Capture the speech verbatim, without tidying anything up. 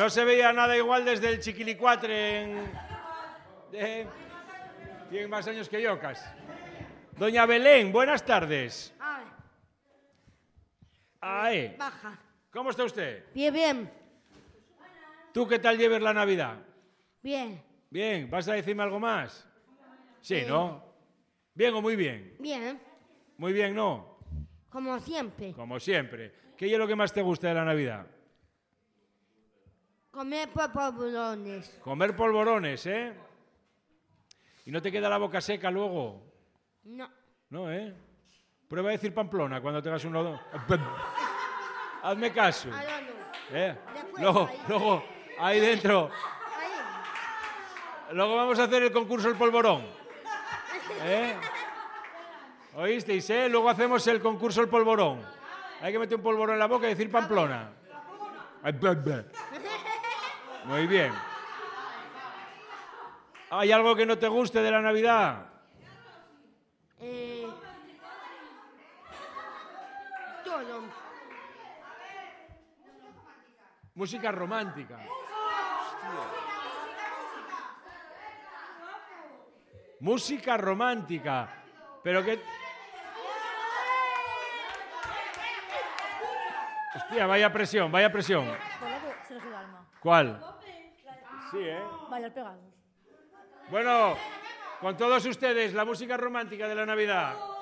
No se veía nada igual desde el Chiquilicuatre en... Eh, tiene más años que yo, casi. Doña Belén, buenas tardes. Ay. Ay. Baja. ¿Cómo está usted? Bien, bien. ¿Tú qué tal lleves la Navidad? Bien. Bien, ¿vas a decirme algo más? Sí, Sí. ¿no? ¿Bien o muy bien? Bien. Muy bien, ¿no? Como siempre. Como siempre. ¿Qué es lo que más te gusta de la Navidad? Comer polvorones. Comer polvorones, ¿eh? ¿Y no te queda la boca seca luego? No. No, ¿eh? Prueba a decir Pamplona cuando tengas un nodo. Hazme caso. Ahora no. ¿Eh? Después, Luego, ahí. luego, ahí dentro. Ahí. Luego vamos a hacer el concurso del polvorón. ¿Eh? ¿Oísteis, eh? Luego hacemos el concurso del polvorón. Hay que meter un polvorón en la boca y decir Pamplona. Muy bien. ¿Hay algo que no te guste de la Navidad? Eh, todo. Música romántica. Música romántica. Pero que... Hostia, vaya presión, vaya presión. Sergio Dalma. ¿Cuál? Sí, ¿eh? Bailar pegados. Bueno, con todos ustedes, la música romántica de la Navidad.